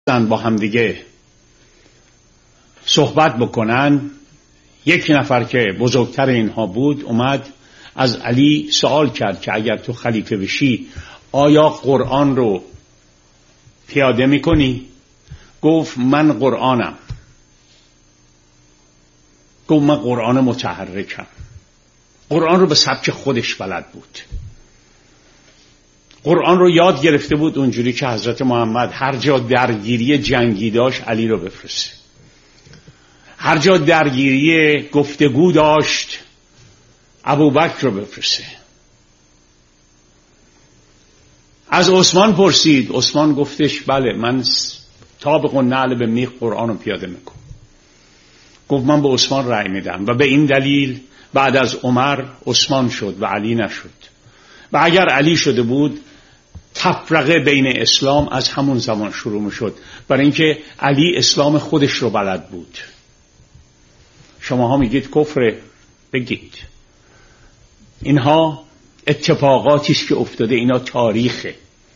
با هم دیگه صحبت بکنن، یک نفر که بزرگتر اینها بود اومد از علی سوال کرد که اگر تو خلیفه بشی آیا قرآن رو پیاده میکنی؟ گفت من قرآنم. گفت من قرآن متحرکم. قرآن رو به سبک خودش بلد بود. قرآن رو یاد گرفته بود اونجوری که حضرت محمد هر جا درگیری جنگی داشت علی رو بفرسته، هر جا درگیری گفتگو داشت ابوبکر رو بفرسته. از عثمان پرسید، عثمان گفتش بله من طابق و نعل به میخ قرآن رو پیاده میکنم. گفت من به عثمان رأی میدم و به این دلیل بعد از عمر عثمان شد و علی نشد. و اگر علی شده بود تفرقه بین اسلام از همون زمان شروع میشد، برای اینکه علی اسلام خودش رو بلد بود. شماها میگید کفره، بگید. اینها اتفاقاتی است که افتاده، اینا تاریخه.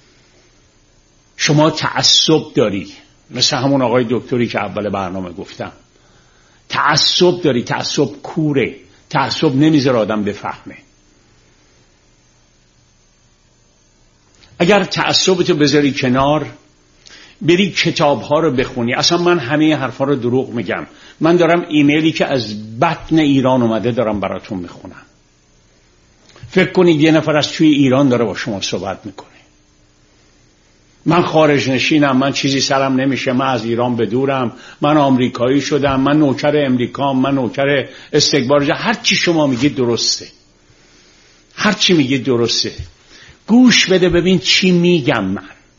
شما تعصب داری، مثل همون آقای دکتری که اول برنامه گفتم. تعصب داری، تعصب کوره، تعصب نمیذاره آدم بفهمه. اگر تعصبتو بذاری کنار، بری کتاب‌ها رو بخونی. اصلا من همه حرفا رو دروغ میگم. من دارم ایمیلی که از بطن ایران اومده دارم براتون میخونم. فکر کنید یه نفر از توی ایران داره با شما صحبت میکنه. من خارج نشینم، من چیزی سرم نمیشه، من از ایران بدورم، من آمریکایی شدم، من نوکر امریکام، من نوکر استکبار. هر چی شما میگید درسته، هر چی میگید درسته. گوش بده ببین چی میگم.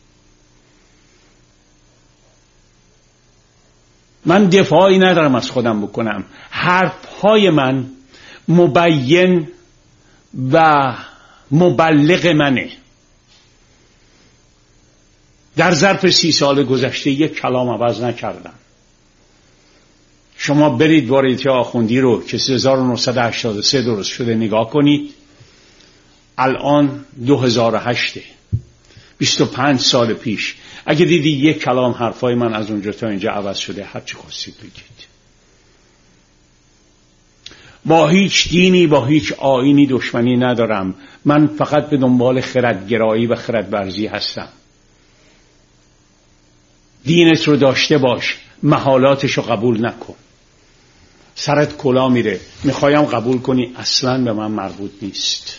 من دفاعی ندارم از خودم بکنم. حرفهای من مبین و مبلغ منه. در ظرف 30 سال گذشته یک کلام عوض نکردم. شما برید واریته آخوندی رو که 1983 درست شده نگاه کنید. الان 2008، 25 سال پیش. اگه دیدی یک کلام حرفای من از اونجا تا اینجا عوض شده، هر چی خواستید بگید. با هیچ دینی، با هیچ آیینی دشمنی ندارم. من فقط به دنبال خردگرایی و خردورزی هستم. دینت رو داشته باش، محالاتش رو قبول نکن. سرت کلا میره، میخوایم قبول کنی، اصلاً به من مربوط نیست.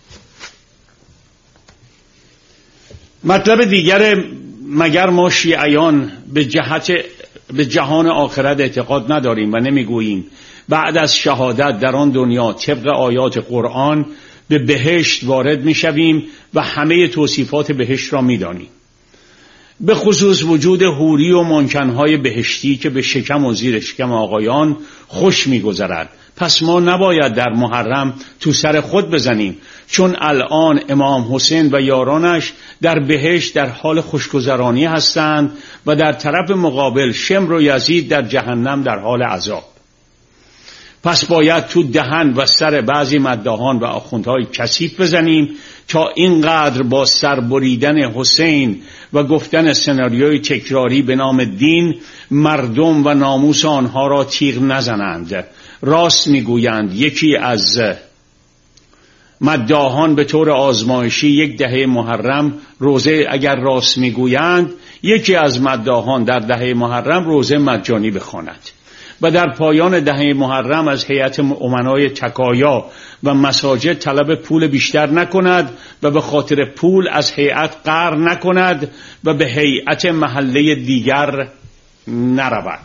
مطلب دیگر، مگر ما شیعیان به جهان آخرت اعتقاد نداریم و نمیگوییم بعد از شهادت در آن دنیا طبق آیات قرآن به بهشت وارد میشویم و همه توصیفات بهشت را میدانیم، به خصوص وجود حوری و منکنهای بهشتی که به شکم و زیر شکم آقایان خوش میگذرد. پس ما نباید در محرم تو سر خود بزنیم، چون الان امام حسین و یارانش در بهشت در حال خوشگذرانی هستند و در طرف مقابل شمر و یزید در جهنم در حال عذاب. پس باید تو دهن و سر بعضی مداحان و آخوندهای کثیف بزنیم تا اینقدر با سر بریدن حسین و گفتن سناریوی تکراری به نام دین مردم و ناموس آنها را تیغ نزنند. راست میگویند یکی از مداحان به طور آزمایشی 1 دهه محرم روزه، اگر راست میگویند یکی از مداحان در دهه محرم روزه مجانی بخواند و در پایان دهه محرم از هیئت امنای تکایا و مساجد طلب پول بیشتر نکند و به خاطر پول از هیئت قهر نکند و به هیئت محله دیگر نرود.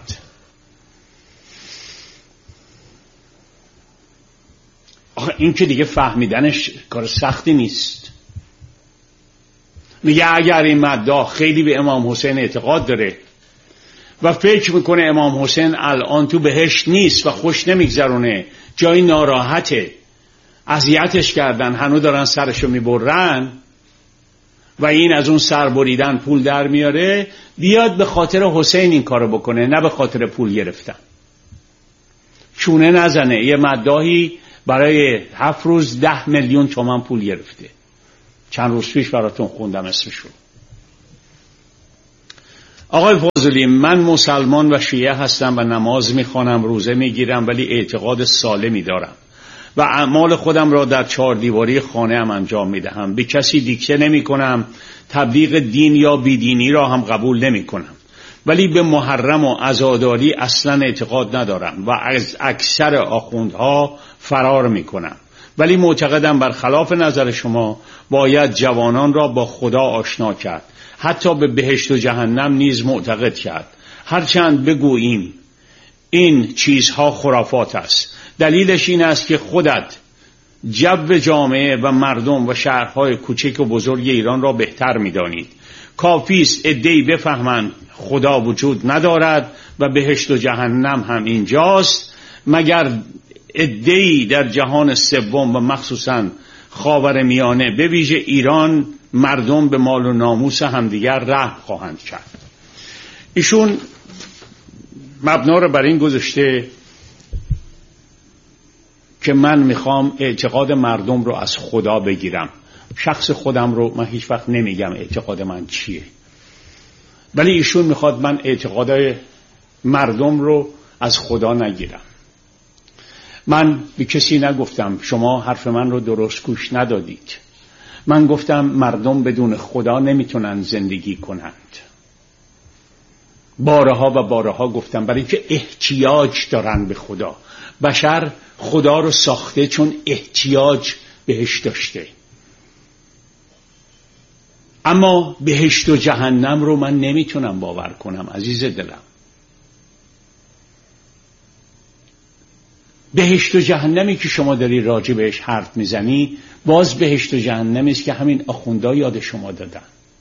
آخه این که دیگه فهمیدنش کار سختی نیست. میگه اگر این مداح خیلی به امام حسین اعتقاد داره و فکر میکنه امام حسین الان تو بهشت نیست و خوش نمیگذرونه، جای ناراحته، اذیتش کردن، هنوز دارن سرشو میبرن و این از اون سر بریدن پول در میاره، بیاد به خاطر حسین این کارو بکنه، نه به خاطر پول گرفتن. چونه نزنه. یه مداحی برای 7 روز 10 میلیون تومان پول گرفته. چند روز پیش براتون خوندم اسمشو. آقای فاضلی، من مسلمان و شیعه هستم و نماز میخوانم، روزه میگیرم، ولی اعتقاد سالمی دارم و اعمال خودم را در 4 دیواری خانه هم انجام میدهم. به کسی دیکته نمی کنم، تبلیغ دین یا بیدینی را هم قبول نمی کنم، ولی به محرم و عزاداری اصلا اعتقاد ندارم و از اکثر آخوندها فرار می کنم. ولی معتقدم برخلاف نظر شما باید جوانان را با خدا آشنا کرد، حتی به بهشت و جهنم نیز معتقد کرد، هرچند بگوییم این چیزها خرافات است. دلیلش این است که خودت جو جامعه و مردم و شهرهای کوچک و بزرگ ایران را بهتر می‌دانید. کافی است عده‌ای بفهمند خدا وجود ندارد و بهشت و جهنم هم اینجاست، مگر عده‌ای در جهان سوم و مخصوصاً خاورمیانه به ویژه ایران مردم به مال و ناموس همدیگر رحم خواهند کرد. ایشون مبنا رو بر این گذاشته که من میخوام اعتقاد مردم رو از خدا بگیرم. شخص خودم رو من هیچ وقت نمیگم اعتقاد من چیه، ولی ایشون میخواد من اعتقاد مردم رو از خدا نگیرم. من به کسی نگفتم شما حرف من رو درست گوش ندادید. من گفتم مردم بدون خدا نمیتونن زندگی کنند. بارها و بارها گفتم، برای که احتیاج دارن به خدا. بشر خدا رو ساخته چون احتیاج بهش داشته، اما بهشت و جهنم رو من نمیتونم باور کنم عزیز دلم. بهشت و جهنمی که شما داری راجع بهش حرف میزنی باز بهشت و جهنمی است که همین آخوندا یاد شما دادن.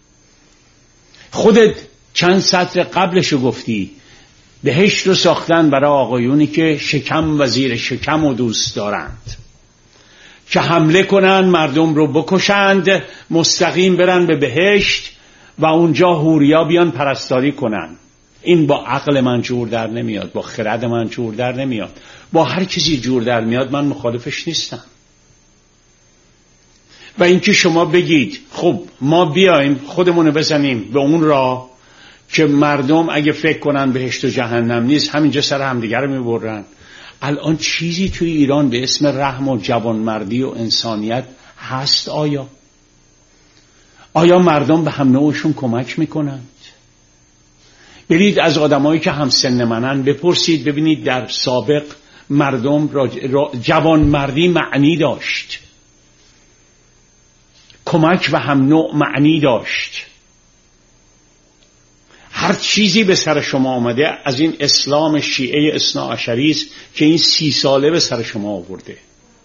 خودت چند سطر قبلشو گفتی بهشت رو ساختن برای آقایونی که شکم و زیر شکم رو دوست دارند، که حمله کنن، مردم رو بکشند، مستقیم برن به بهشت و اونجا حوریا بیان پرستاری کنن. این با عقل من جور در نمیاد، با خرد من جور در نمیاد، با هر کسی جور در میاد من مخالفش نیستم. و اینکه شما بگید خب ما بیایم خودمونو بزنیم به اون راه که مردم اگه فکر کنن بهشت و جهنم نیست همینجا سر همدیگه رو میبرن. الان چیزی توی ایران به اسم رحم و جوانمردی و انسانیت هست؟ آیا مردم به هم نوعشون کمک میکنند؟ برید از آدمایی که هم سن منن بپرسید ببینید در سابق مردم جوانمردی معنی داشت، کمک و هم نوع معنی داشت. هر چیزی به سر شما آمده از این اسلام شیعه اثناعشری است که این 30 ساله به سر شما آورده.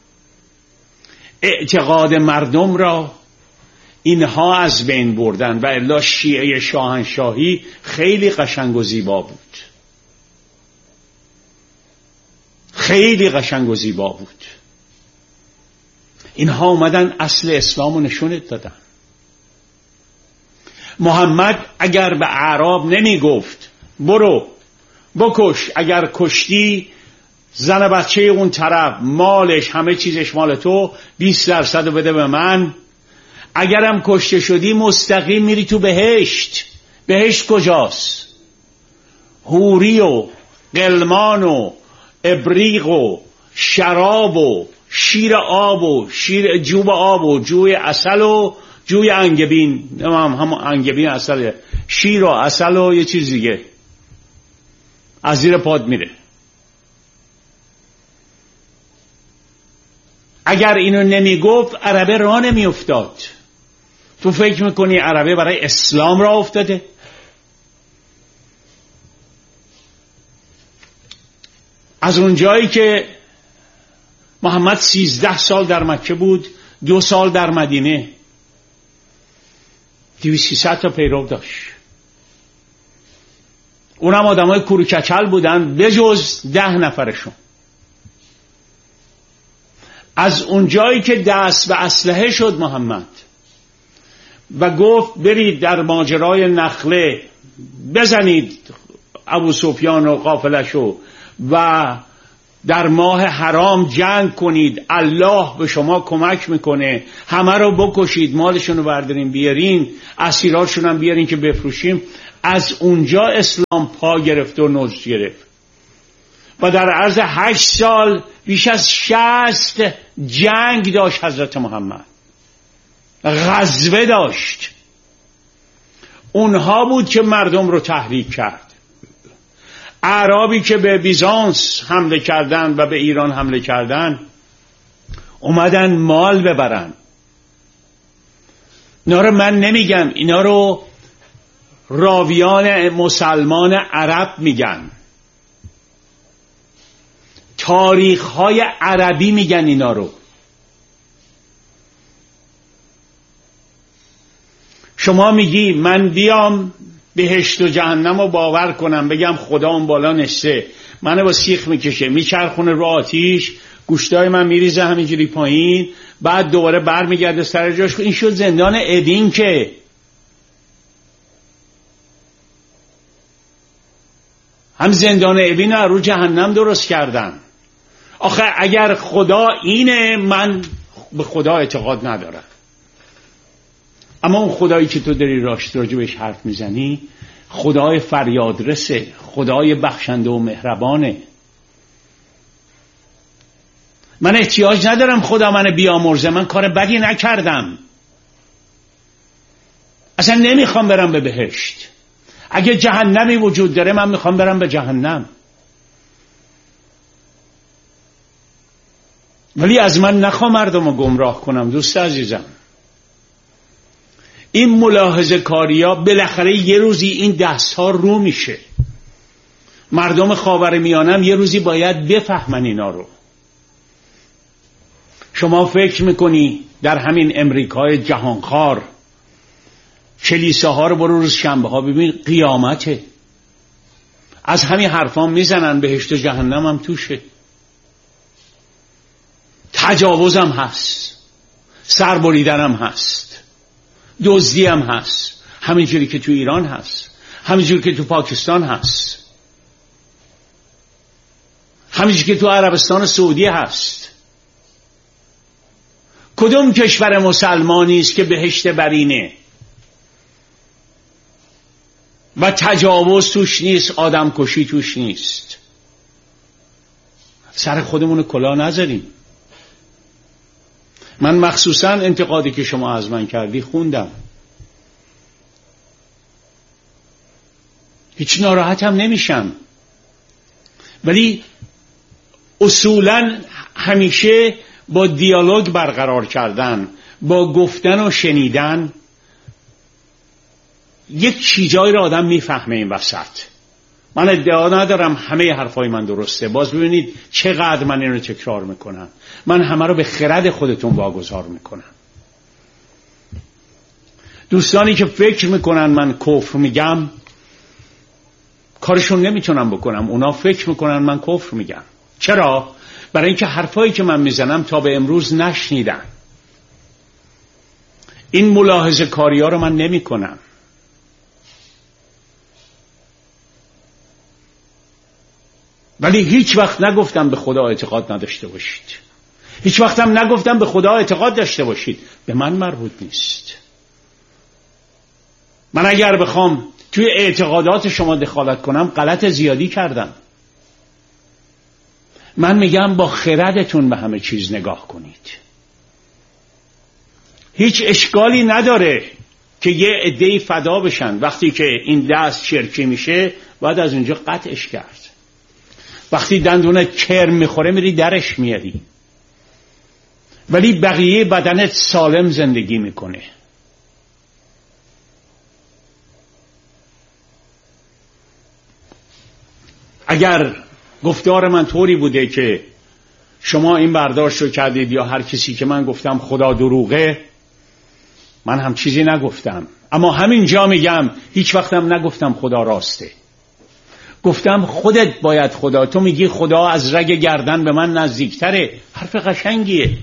اعتقاد مردم را اینها از بین بردن و الا شیعه شاهنشاهی خیلی قشنگ و زیبا بود، خیلی قشنگ و زیبا بود. اینها اومدن اصل اسلامو نشونت دادن. محمد اگر به اعراب نمی گفت برو بکش، اگر کشتی زن بچه اون طرف مالش همه چیزش مال تو 20% رو بده به من، اگرم کشته شدی مستقیم میری تو بهشت. بهشت کجاست؟ حوری و قلمان و ابریق و شراب و شیر آب و شیر جوب آب و جوی عسل و جوی انگبین، هم انگبین عسل، شیر و عسل و یه چیز دیگه از زیر پاد میره. اگر اینو نمیگفت عربه راه نمیافتاد. تو فکر میکنی عربه برای اسلام راه افتاده؟ از اون جایی که محمد 13 سال در مکه بود، 2 سال در مدینه، 200 تا پیرو داشت. اونم آدمای کوروکچل بودن بجز 10 نفرشون. از اون جایی که دست به اسلحه شد محمد و گفت برید در ماجرای نخله بزنید ابو سفیان و قافلشو و در ماه حرام جنگ کنید، الله به شما کمک میکنه، همه رو بکشید، مالشون رو بردارین بیارین، اسیراشون هم بیارین که بفروشیم. از اونجا اسلام پا گرفت و نوج گرفت و در عرض 8 سال بیش از 60 جنگ داشت حضرت محمد، غزوه داشت. اونها بود که مردم رو تحریک کرد. اعرابی که به بیزانس حمله کردن و به ایران حمله کردن اومدن مال ببرن. اینا رو من نمیگم، اینا رو راویان مسلمان عرب میگن، تاریخ‌های عربی میگن اینا رو. شما میگی من بیام بهشت و جهنم رو باور کنم، بگم خدا اون بالا نشسته، منو با سیخ میکشه، میچرخونه رو آتیش، گوشتای من میریزه همینجوری پایین، بعد دوباره برمیگرده سر جاش. این شد زندان ادین. که هم زندان ادین رو جهنم درست کردن. آخه اگر خدا اینه، من به خدا اعتقاد ندارم. اما اون خدایی که تو داری راجبش حرف میزنی خدای فریادرسه، خدای بخشنده و مهربانه. من احتیاج ندارم خدا منو بیامرزه، من کار بدی نکردم، اصلا نمیخوام برم به بهشت. اگه جهنمی وجود داره من میخوام برم به جهنم، ولی از من نخواه مردم رو گمراه کنم. دوست عزیزم، این ملاحظه کاریا بالاخره یه روزی این دست ها رو میشه. مردم خاورمیانه یه روزی باید بفهمن اینا رو. شما فکر میکنی در همین امریکای جهانخوار کلیسه ها رو برو روز شنبه ها ببین، قیامته. از همین حرفان میزنن، بهشت و جهنم هم توشه، تجاوز هم هست، سربریدن هم هست، دزدی هم هست، همینجوری که تو ایران هست، همینجوری که تو پاکستان هست، همینجوری که تو عربستان سعودی هست. کدوم کشور مسلمانی است که بهشت برینه و تجاوز توش نیست، آدم کشی توش نیست؟ سر خودمون کلاه نذاریم. من مخصوصا انتقادی که شما از من کردی خوندم، هیچ ناراحتم نمیشم، ولی اصولا همیشه با دیالوگ برقرار کردن، با گفتن و شنیدن یک چیزایی رو آدم میفهمه. این وسط من ادعا ندارم همه حرفای من درسته، باز ببینید چقدر من این رو تکرار میکنم. من همه رو به خرد خودتون واگذار میکنم. دوستانی که فکر میکنن من کفر میگم کارشون نمیتونم بکنم. اونا فکر میکنن من کفر میگم. چرا؟ برای اینکه حرفایی که من میزنم تا به امروز نشنیدن. این ملاحظه کاری ها رو من نمی کنم. ولی هیچ وقت نگفتم به خدا اعتقاد نداشته باشید، هیچ وقتم نگفتم به خدا اعتقاد داشته باشید. به من مربوط نیست. من اگر بخوام توی اعتقادات شما دخالت کنم غلط زیادی کردم. من میگم با خردتون به همه چیز نگاه کنید. هیچ اشکالی نداره که یه عده‌ای فدا بشن. وقتی که این دست شرکی میشه باید از اونجا قطعش کرد. وقتی دندون کرم میخوره میری درش میاری، ولی بقیه بدنت سالم زندگی میکنه. اگر گفتار من طوری بوده که شما این برداشت رو کردید یا هر کسی که من گفتم خدا دروغه، من هم چیزی نگفتم. اما همین جا میگم هیچ وقتم نگفتم خدا راسته. گفتم خودت باید خدا. تو میگی خدا از رگ گردن به من نزدیکتره. حرف قشنگیه،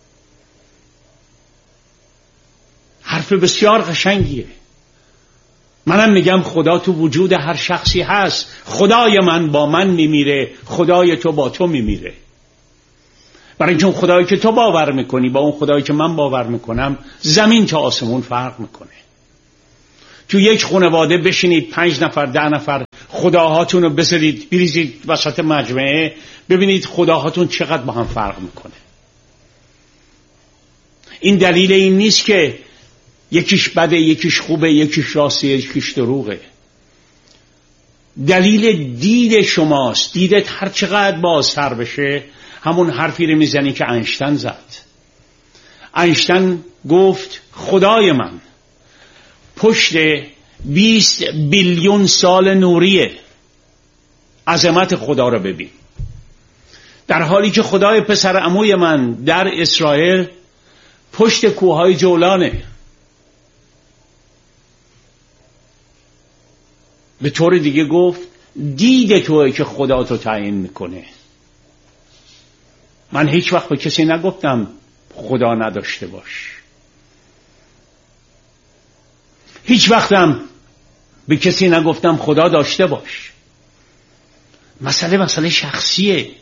حرف بسیار قشنگیه. منم میگم خدا تو وجود هر شخصی هست. خدای من با من میمیره، خدای تو با تو میمیره. برای اینکه اون خدایی که تو باور میکنی با اون خدایی که من باور میکنم زمین تا آسمون فرق میکنه. تو یک خانواده بشینید 5 نفر 10 نفر خداهاتون رو بذارید بریزید وسط مجمعه، ببینید خداهاتون چقدر با هم فرق میکنه. این دلیل این نیست که یکیش بده، یکیش خوبه، یکیش راسته، یکیش دروغه. دلیل دید شماست. دیدت هر چقدر بازتر بشه همون حرفی رو میزنی که اینشتین زد. اینشتین گفت خدای من پشت 20 بیلیون سال نوریه، عظمت خدا رو ببین. در حالی که خدای پسر عموی من در اسرائیل پشت کوههای جولانه. به طور دیگه گفت دید توئه که خدا تو تعیین میکنه. من هیچ وقت به کسی نگفتم خدا نداشته باش. هیچ وقتم به کسی نگفتم خدا داشته باش. مسئله شخصیه.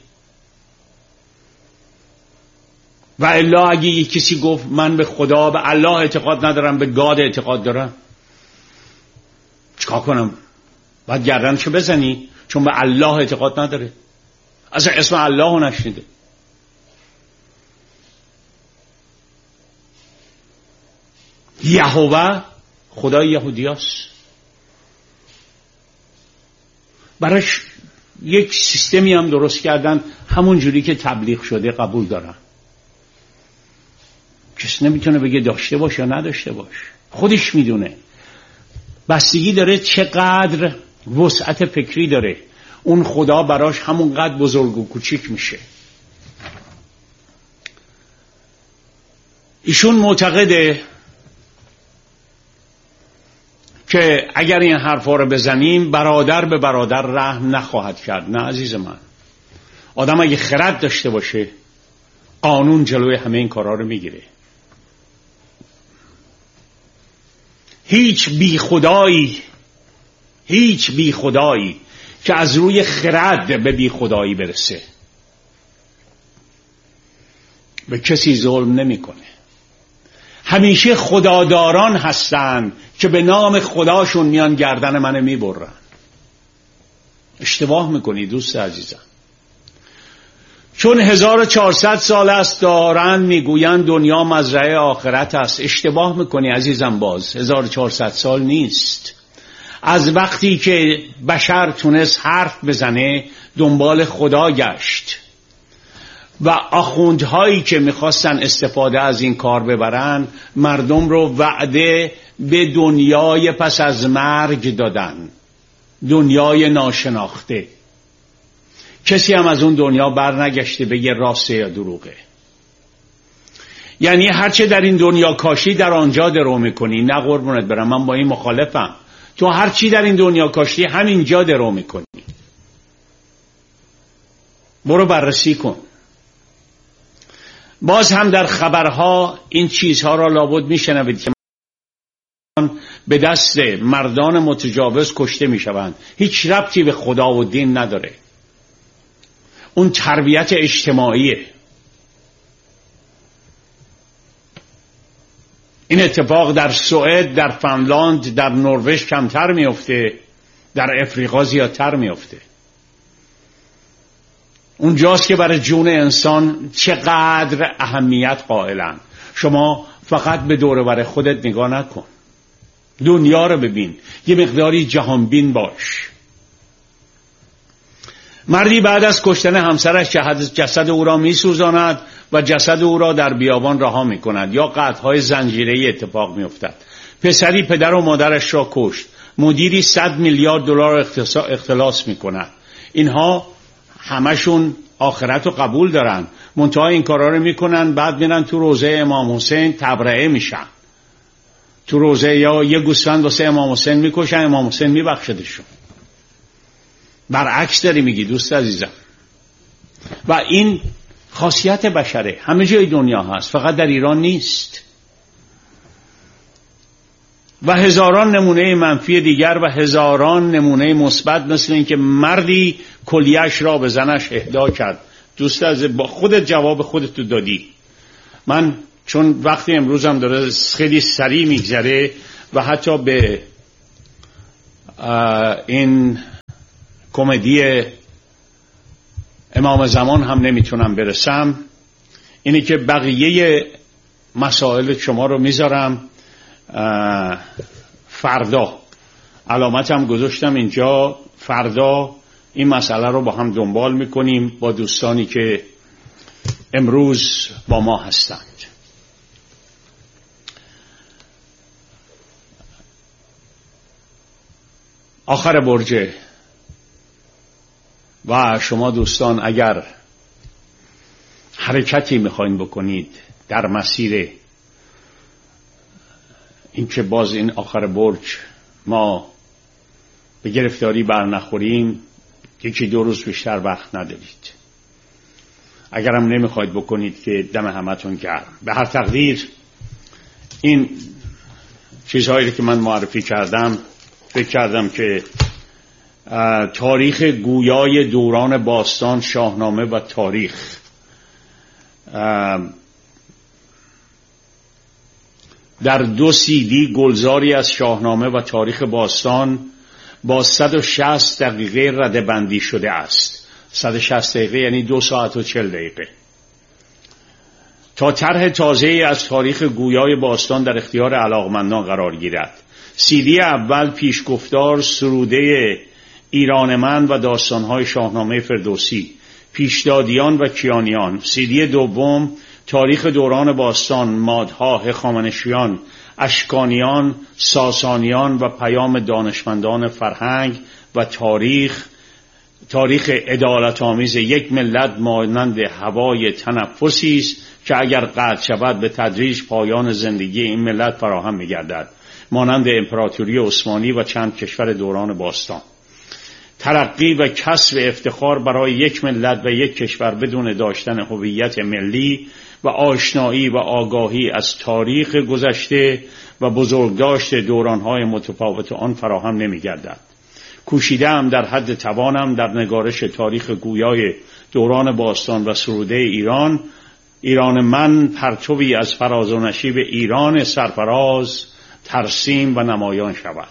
و الا اگه یک کسی گفت من به خدا به الله اعتقاد ندارم، به گاد اعتقاد دارم، چیکار کنم؟ باید گردنشو بزنی، چون به الله اعتقاد نداره، اصلا اسم الله رو نشنیده. یهوه خدای یهودیاست. براش یک سیستمی هم درست کردن، همون جوری که تبلیغ شده قبول دارن. کسی نمیتونه بگه داشته باش یا نداشته باش، خودش میدونه. بستگی داره چقدر وسعت فکری داره، اون خدا براش همونقدر بزرگ و کوچیک میشه. ایشون معتقده که اگر این حرفا رو بزنیم برادر به برادر رحم نخواهد کرد. نه عزیز من، آدم اگه خرد داشته باشه قانون جلوی همه این کارا رو میگیره. هیچ بی خدایی که از روی خرد به بی خدایی برسه به کسی ظلم نمیکنه. همیشه خداداران هستن که به نام خداشون میان گردن منو میبرن. اشتباه میکنی دوست عزیزم. چون 1400 سال است دارن میگوین دنیا مزرعه آخرت است. اشتباه میکنی عزیزم. باز 1400 سال نیست. از وقتی که بشر تونست حرف بزنه دنبال خدا گشت و آخوندهایی که میخواستن استفاده از این کار ببرن مردم رو وعده به دنیای پس از مرگ دادن، دنیای ناشناخته. کسی هم از اون دنیا بر نگشته بگه راسته یا دروغه. یعنی هرچه در این دنیا کاشی در آنجا درو میکنی. نه قربونت برم، من با این مخالفم. تو هرچی در این دنیا کاشی همینجا درو میکنی. برو بررسی کن. باز هم در خبرها این چیزها را لابد میشنوید که به دست مردان متجاوز کشته میشوند. هیچ ربطی به خدا و دین نداره. اون تربیت اجتماعیه. این اتفاق در سوئد، در فنلاند، در نروژ کمتر میفته، در افریقا زیادتر میفته. اونجاست که برای جون انسان چقدر اهمیت قائلن. شما فقط به دور و بر خودت نگاه نکن، دنیا رو ببین، یه مقداری جهانبین باش. مردی بعد از کشتن همسرش جسد او را میسوزاند و جسد او را در بیابان رها میکند یا قطعهای زنجیره‌ای اتفاق میافتد. پسری پدر و مادرش را کشت. مدیری 100 میلیارد دلار اختلاس میکند. اینها همشون آخرت رو قبول دارن، منتها این کارا رو میکنن، بعد میرن تو روضه امام حسین تبرئه میشن. تو روضه یا یه گوسفند واسه امام حسین میکشن، امام حسین میبخشدشون. برعکس داری میگی دوست عزیزم. و این خاصیت بشره، همه جای دنیا هست، فقط در ایران نیست. و هزاران نمونه منفی دیگر و هزاران نمونه مثبت، مثل اینکه مردی کلیه‌اش را به زنش اهدا کرد. دوست عزیز، با خودت جواب خودت دادی. من چون وقتی امروزم داره خیلی سریع میگذره و حتی به این کمدی امام زمان هم نمیتونم برسم، اینی که بقیه مسائل شما رو میذارم فردا. علامتم گذاشتم اینجا، فردا این مسئله رو با هم دنبال میکنیم با دوستانی که امروز با ما هستند. آخر برج و شما دوستان اگر حرکتی میخواین بکنید در مسیر این که باز این آخر برج ما به گرفتاری بر نخوریم، یکی دو روز بیشتر وقت ندارید. اگرم نمیخواید بکنید که دم همتون گرم. به هر تقدیر این چیزهایی که من معرفی کردم، فکر کردم که تاریخ گویای دوران باستان، شاهنامه و تاریخ، در 2 CD گلزاری از شاهنامه و تاریخ باستان با 160 دقیقه رده‌بندی شده است. 160 دقیقه یعنی 2 ساعت و 40 دقیقه. تا طرح تازه‌ای از تاریخ گویای باستان در اختیار علاقمندان قرار گیرد. CD اول پیشگفتار سروده ایران من و داستان‌های شاهنامه فردوسی، پیشدادیان و کیانیان. CD دوم تاریخ دوران باستان، مادها، هخامنشیان، اشکانیان، ساسانیان و پیام دانشمندان فرهنگ و تاریخ عدالت‌آمیز یک ملت مانند هوای تنفسی است که اگر قطع شود به تدریج پایان زندگی این ملت فراهم می‌گردد، مانند امپراتوری عثمانی و چند کشور دوران باستان. ترقی و کسب افتخار برای یک ملت و یک کشور بدون داشتن هویت ملی و آشنایی و آگاهی از تاریخ گذشته و بزرگداشت دورانهای متفاوت آن فراهم نمی‌گردد. کوشیده‌ام در حد توانم در نگارش تاریخ گویای دوران باستان و سروده ایران من پرتوی از فراز و نشیب ایران سرفراز ترسیم و نمایان شود.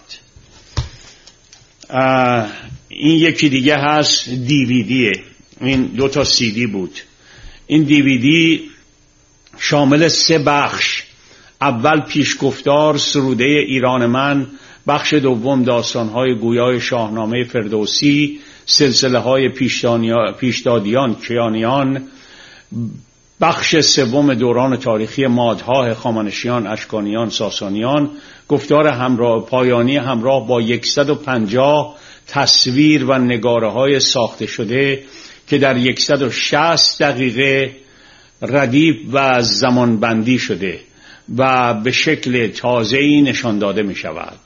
این یکی دیگه هست، دیویدیه. این 2 CD بود. این DVD شامل 3 بخش. اول پیشگفتار سروده ایران من، بخش دوم داستان‌های گویای شاهنامه فردوسی، سلسله‌های پیشدادیان، کیانیان، بخش سوم دوران تاریخی مادها، هخامنشیان، اشکانیان، ساسانیان، گفتار همراه پایانی همراه با 150 تصویر و نگاره‌های ساخته شده که در 160 دقیقه ردیف و زمانبندی شده و به شکل تازه‌ای نشان داده می شود.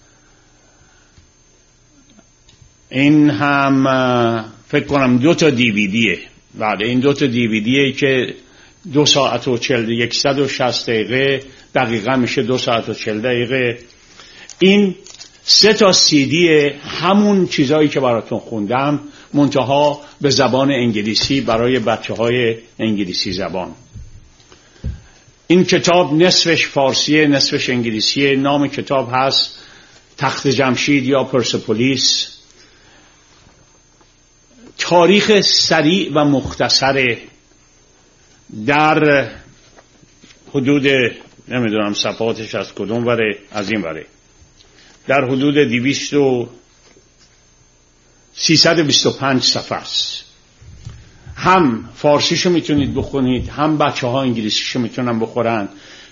این هم فکر کنم 2 دیویدیه. بعد این 2 دیویدیه که 2 ساعت و 40 160 دقیقه دقیقا میشه 2 ساعت و 40 دقیقه. این 3 CD همون چیزایی که براتون خوندم، منتها به زبان انگلیسی برای بچه‌های انگلیسی زبان. این کتاب نصفش فارسیه، نصفش انگلیسیه. نام کتاب هست تخت جمشید یا پرسپولیس. تاریخ سریع و مختصر در حدود، نمیدونم صفحاتش از کدوم وره، از این وره، در حدود 325 صفحه است. هم فارسیشو میتونید بخونید، هم بچه‌ها انگلیسیشو میتونن بخورن.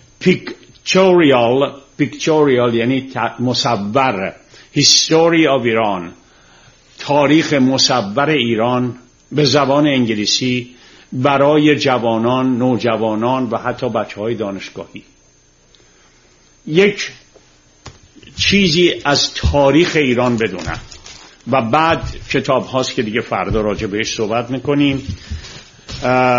پیکچوریال یعنی مصور، هیستوری آف ایران، تاریخ مصور ایران به زبان انگلیسی برای جوانان، نوجوانان و حتی بچه‌های دانشگاهی. یک چیزی از تاریخ ایران بدونن و بعد کتاب هاست که دیگه فردا راجع بهش صحبت میکنیم.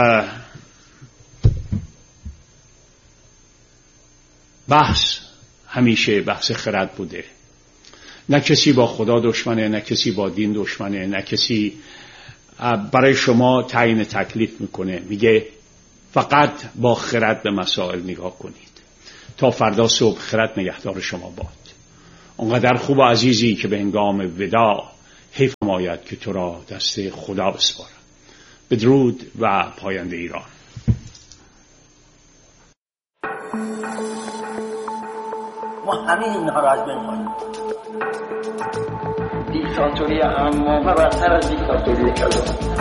بحث همیشه بحث خرد بوده. نه کسی با خدا دشمنه، نه کسی با دین دشمنه، نه کسی برای شما تعیین تکلیف میکنه. میگه فقط با خرد به مسائل نگاه کنید. تا فردا صبح خرد نگهدار شما باد. اونقدر خوب و عزیزی که به هنگام وداع حیف نماید که تو را دست خدا بسپارم. بدرود و پاینده ایران. ما همین اینها را از بین کنیم. دیکتاتوری عمامه برتر از دیکتاتوری کلان.